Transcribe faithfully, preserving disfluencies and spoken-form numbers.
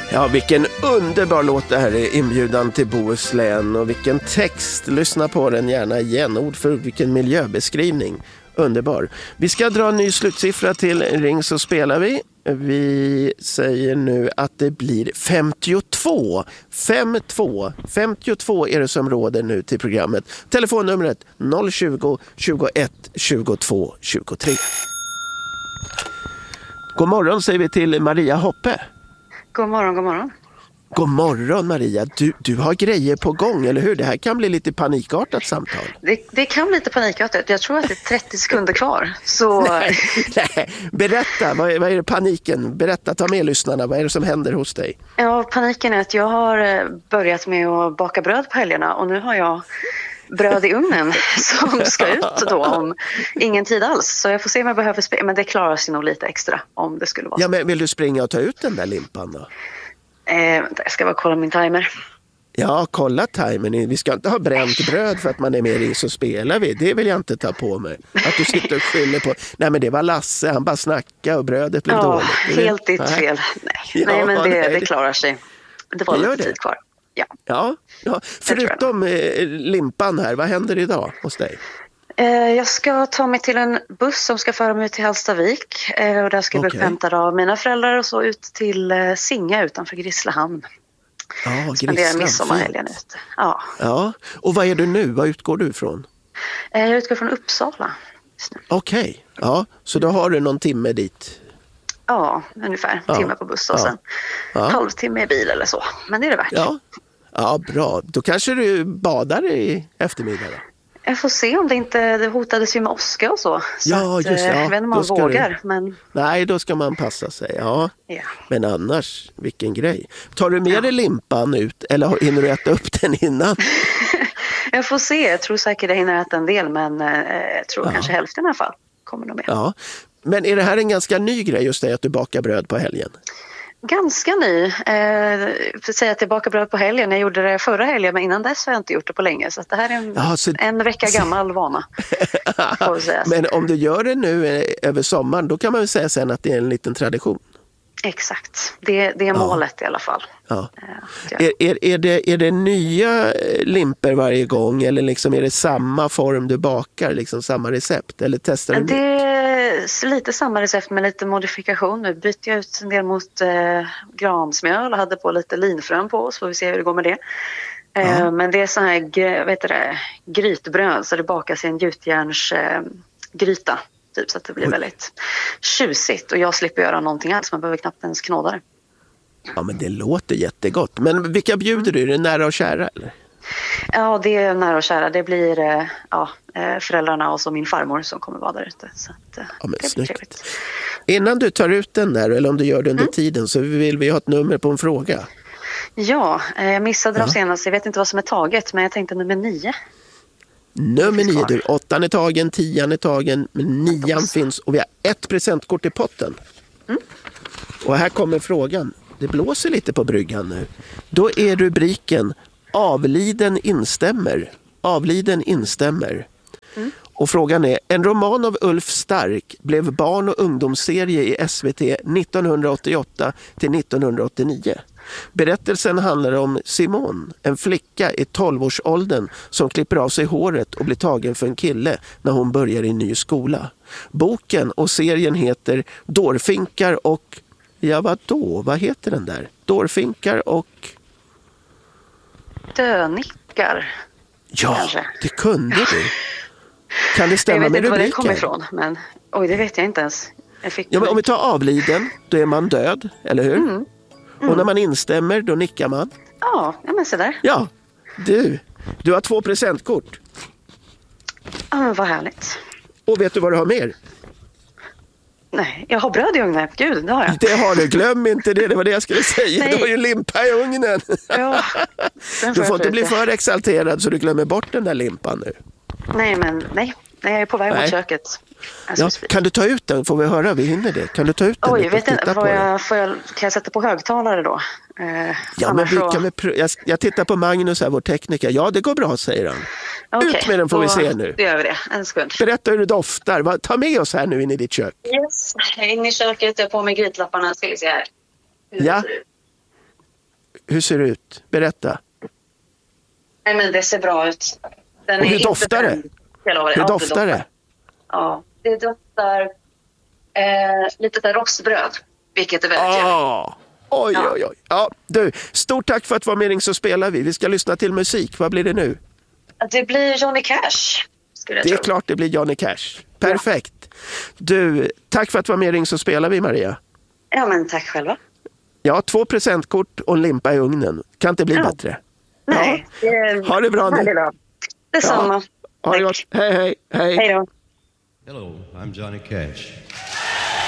Ja, vilken underbar låt det här är, Inbjudan till Bohuslän, och vilken text, lyssna på den gärna igen, ord för vilken miljöbeskrivning, underbar. Vi ska dra en ny slutsiffra till Ring så spelar vi. Vi säger nu att det blir femtiotvå. femtiotvå. femtiotvå är det som råder nu till programmet. Telefonnumret noll tjugo, tjugoett, tjugotvå, tjugotre. God morgon säger vi till Maria Hoppe. God morgon, god morgon. God morgon Maria, du, du har grejer på gång, eller hur? Det här kan bli lite panikartat samtal. Det, det kan bli lite panikartat, jag tror att det är trettio sekunder kvar. Så... nej, nej. Berätta, vad är, vad är det paniken? Berätta, ta med lyssnarna, vad är det som händer hos dig? Ja, paniken är att jag har börjat med att baka bröd på helgerna och nu har jag bröd i ugnen som ska ut då om ingen tid alls. Så jag får se om jag behöver springa, men det klarar sig nog lite extra om det skulle vara så. Ja, men vill du springa och ta ut den där limpan då? Eh, jag ska bara kolla min timer. Ja, kolla timern. Vi ska inte ha bränt bröd för att man är med i så spelar vi. Det vill jag inte ta på mig. Att du sitter och skyller på... Nej, men det var Lasse. Han bara snackade och brödet blev ja, dåligt. Ja, helt ditt fel. Nej, ja, nej men det, nej, det klarar sig. Det var lite det. tid kvar. Ja, ja, ja. Förutom eh, limpan här, vad händer idag hos dig? Eh, jag ska ta mig till en buss som ska föra mig ut till Hallstavik. Eh, och där ska jag okay. bli upphämtad av mina föräldrar och så ut till eh, Singa utanför Grisslehamn. Ja, Spenderar midsommarhelgen ute. Ja. ja. Och vad är du nu? Vad utgår du ifrån? Eh, jag utgår från Uppsala. Okej, okay. ja. Så då har du någon timme dit? Ja, ungefär. En ja. timme på buss och ja. sen ja. halvtimme i bil eller så. Men det är det värt. Ja. Ja, bra. Då kanske du badar i eftermiddag då? Jag får se om det inte det hotades ju med åska och så. så ja, att, just det. Ja, jag vet inte om man vågar. Du... Men... Nej, då ska man passa sig. Ja. ja. Men annars, vilken grej. Tar du med ja. dig limpan ut eller hinner du äta upp den innan? Jag får se. Jag tror säkert jag hinner äta en del, men eh, jag tror ja. kanske hälften i alla fall kommer nog med. Ja. Men är det här en ganska ny grej just det att du bakar bröd på helgen? Ganska ny. Eh, för att säga att jag bakar bröd på helgen. Jag gjorde det förra helgen, men innan dess har jag inte gjort det på länge. Så att det här är en, ja, så... en vecka gammal vana. Får vi säga. Men om du gör det nu eh, över sommaren, då kan man väl säga sen att det är en liten tradition. Exakt. Det, det är målet ja. i alla fall. Ja. Ja. Är, är, är, det, är det nya limper varje gång eller liksom är det samma form du bakar, liksom samma recept? Eller testar du det är lite samma recept med lite modifikation. Nu byter jag ut en del mot eh, gransmjöl och hade på lite linfrön på, så får vi se hur det går med det. Eh, ja. Men det är så här vet du det, grytbröd, så det bakas i en gjutjärns eh, gryta. Typ, så att det blir Oj. väldigt tjusigt och jag slipper göra någonting alls, man behöver knappt ens knåda det. Ja, men det låter jättegott. Men vilka bjuder du? Är det nära och kära eller? Ja, det är nära och kära. Det blir ja, föräldrarna och så min farmor som kommer vara där ute. Så att, ja, men snyggt. Innan du tar ut den där, eller om du gör det under mm. tiden, så vill vi ha ett nummer på en fråga. Ja, jag missade ja. de senaste. Jag vet inte vad som är taget, men jag tänkte nummer nio. Nummer nio, du. Åttan är tagen, tian är tagen, men nian finns och vi har ett presentkort i potten. Mm. Och här kommer frågan. Det blåser lite på bryggan nu. Då är rubriken Avliden instämmer. Avliden instämmer. Mm. Och frågan är, en roman av Ulf Stark blev barn- och ungdomsserie i S V T nittonhundraåttioåtta till nittonhundraåttionio. Berättelsen handlar om Simone, en flicka i tolvårsåldern som klipper av sig håret och blir tagen för en kille när hon börjar i en ny skola. Boken och serien heter Dårfinkar och... Ja, vad då? Vad heter den där? Dårfinkar och... Dönickar. Ja, kanske. Det kunde du. Kan det stämma med rubriken? Jag vet inte var det kommer ifrån, men oj, det vet jag inte ens. Jag fick ja, men om vi tar avliden, då är man död, eller hur? Mm. Mm. Och när man instämmer, då nickar man. Ja, ja men så där. Ja, du. Du har två presentkort. Ja, men vad härligt. Och vet du vad du har mer? Nej, jag har bröd i ugnen. Gud, det har jag. Det har du. Glöm inte det. Det var det jag skulle säga. Nej. Du har ju limpa i ugnen. Ja, du får inte bli för exalterad så du glömmer bort den där limpan nu. Nej, men nej. Nej, jag är på väg mot köket. Ja, kan du ta ut den? Får vi höra? Vi hinner det. Kan du ta ut den? Oj, vet inte. Vad jag, får jag, kan jag sätta på högtalare då? Eh, ja, men vi så... kan vi pr- jag, jag tittar på Magnus här, vår tekniker. Ja, det går bra, säger han. Okay, ut med den får då, vi se nu. Då gör vi det. En sekund. Berätta hur det doftar. Ta med oss här nu in i ditt kök. Yes. Jag är inne i köket. Jag har på mig grytlapparna. Ska vi se här. Ja. hur ser det ut? Berätta. Nej, men det ser bra ut. Den Och är hur doftar det? Hur ja, doftar det? Ja, det doftar eh, lite där rostbröd, vilket är väldigt trevligt. Ah, oj, Ja. oj, oj. Ja, du, stort tack för att vara med Ring så spelar vi. Vi ska lyssna till musik. Vad blir det nu? Det blir Johnny Cash, skulle jag Det är tro. klart det blir Johnny Cash. Perfekt. Du, tack för att vara med Ring så spelar vi, Maria. Ja, men tack själva. Ja, två presentkort och en limpa i ugnen. Kan inte bli Ja. bättre. Nej, det är Ha det bra nu. härlig dag. Detsamma. Ha det Tack. gott. Hej, hej, hej. Hej då. Hello, I'm Johnny Cash.